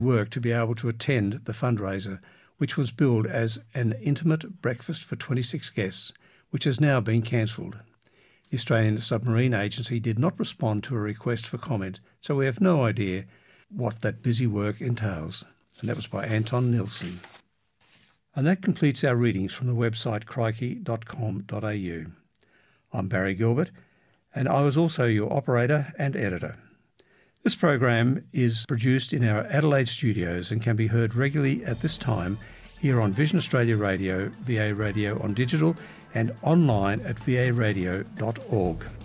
work to be able to attend the fundraiser, which was billed as an intimate breakfast for 26 guests, which has now been cancelled. The Australian Submarine Agency did not respond to a request for comment, so we have no idea what that busy work entails. And that was by Anton Nilsson. And that completes our readings from the website crikey.com.au. I'm Barry Gilbert, and I was also your operator and editor. This program is produced in our Adelaide studios and can be heard regularly at this time here on Vision Australia Radio, VA Radio on digital, and online at varadio.org.